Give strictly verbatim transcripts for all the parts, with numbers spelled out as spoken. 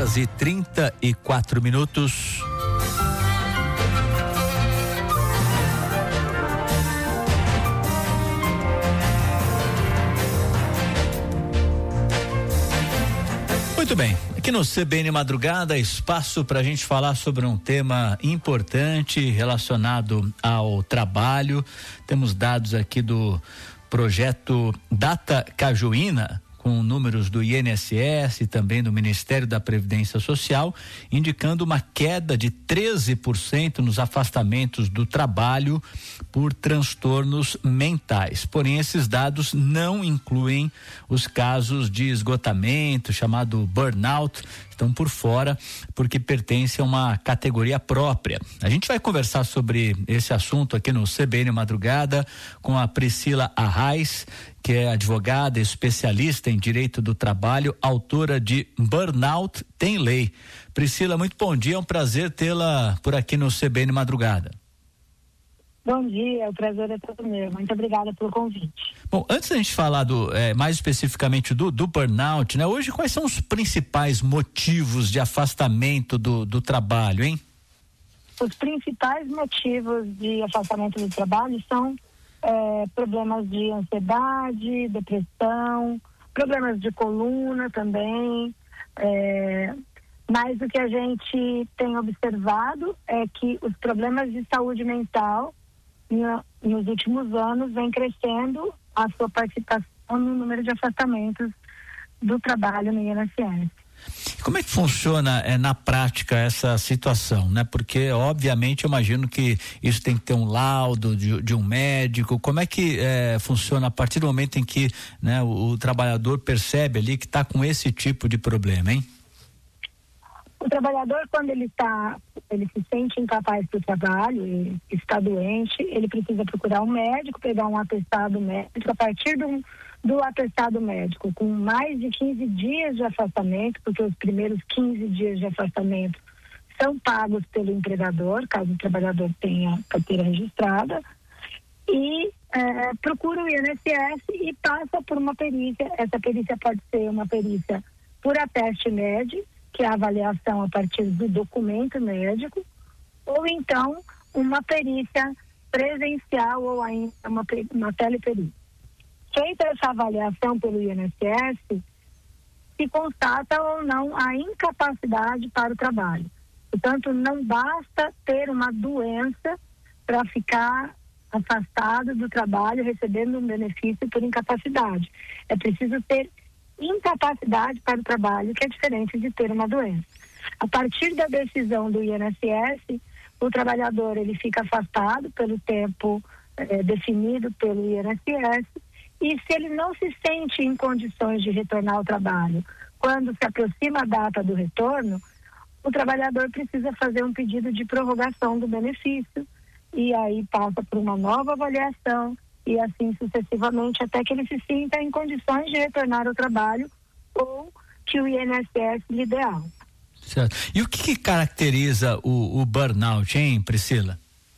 horas e trinta e quatro minutos. Muito bem, aqui no C B N Madrugada, espaço para a gente falar sobre um tema importante relacionado ao trabalho. Temos dados aqui do projeto Data Cajuína, com números do I N S S e também do Ministério da Previdência Social, indicando uma queda de treze por cento nos afastamentos do trabalho por transtornos mentais. Porém, esses dados não incluem os casos de esgotamento, chamado burnout, estão por fora, porque pertence a uma categoria própria. A gente vai conversar sobre esse assunto aqui no C B N Madrugada com a Priscila Arraes, que é advogada, especialista em direito do trabalho, autora de Burnout Tem Lei. Priscila, muito bom dia, é um prazer tê-la por aqui no C B N Madrugada. Bom dia, o prazer é todo meu. Muito obrigada pelo convite. Bom, antes da gente falar do, é, mais especificamente do, do burnout, né? Hoje, quais são os principais motivos de afastamento do, do trabalho, hein? Os principais motivos de afastamento do trabalho são é, problemas de ansiedade, depressão, problemas de coluna também. É, mas o que a gente tem observado é que os problemas de saúde mental nos últimos anos vem crescendo a sua participação no número de afastamentos do trabalho no I N S S. Como é que funciona é, na prática essa situação, né? Porque obviamente eu imagino que isso tem que ter um laudo de, de um médico. Como é que é, funciona a partir do momento em que, né, o, o trabalhador percebe ali que está com esse tipo de problema, hein? O trabalhador, quando ele está, ele se sente incapaz para o trabalho, ele está doente, ele precisa procurar um médico, pegar um atestado médico. A partir do, do atestado médico, com mais de quinze dias de afastamento, porque os primeiros quinze dias de afastamento são pagos pelo empregador, caso o trabalhador tenha carteira registrada, e é, procura o I N S S e passa por uma perícia. Essa perícia pode ser uma perícia por ateste médico, que é a avaliação a partir do documento médico, ou então uma perícia presencial ou ainda uma, uma teleperícia. Feita essa avaliação pelo I N S S, se constata ou não a incapacidade para o trabalho. Portanto, não basta ter uma doença para ficar afastado do trabalho, recebendo um benefício por incapacidade. É preciso ter incapacidade para o trabalho, que é diferente de ter uma doença. A partir da decisão do I N S S, o trabalhador ele fica afastado pelo tempo eh, definido pelo I N S S, e se ele não se sente em condições de retornar ao trabalho, quando se aproxima a data do retorno, o trabalhador precisa fazer um pedido de prorrogação do benefício, e aí passa por uma nova avaliação, e assim sucessivamente, até que ele se sinta em condições de retornar ao trabalho ou que o I N S S lhe dê alta. Certo. E o que, que caracteriza o, o burnout, hein, Priscila?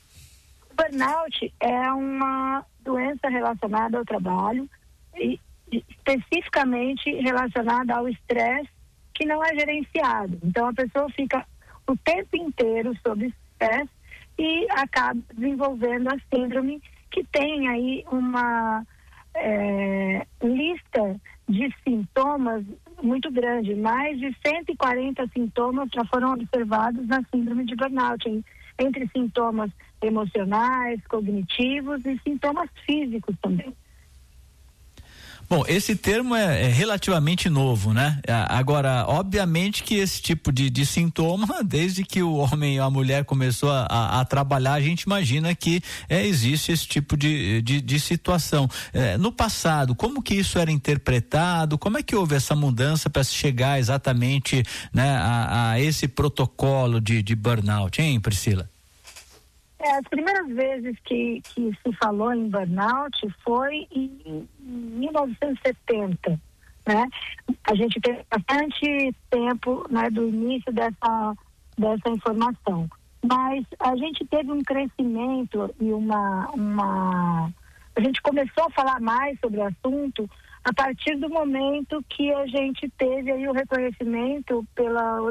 O burnout é uma doença relacionada ao trabalho e especificamente relacionada ao estresse que não é gerenciado. Então a pessoa fica o tempo inteiro sob estresse e acaba desenvolvendo a síndrome, que tem aí uma é, lista de sintomas muito grande. Mais de cento e quarenta sintomas já foram observados na síndrome de burnout, em, entre sintomas emocionais, cognitivos e sintomas físicos também. Bom, esse termo é, é relativamente novo, né? Agora, obviamente que esse tipo de, de sintoma, desde que o homem ou a mulher começou a, a, a trabalhar, a gente imagina que é, existe esse tipo de, de, de situação. É, no passado, como que isso era interpretado? Como é que houve essa mudança para se chegar exatamente, né, a, a esse protocolo de, de burnout, hein, Priscila? É, as primeiras vezes que, que se falou em burnout foi em mil novecentos e setenta, né? A gente teve bastante tempo, né, do início dessa, dessa informação. Mas a gente teve um crescimento e uma, uma... A gente começou a falar mais sobre o assunto a partir do momento que a gente teve aí o reconhecimento pela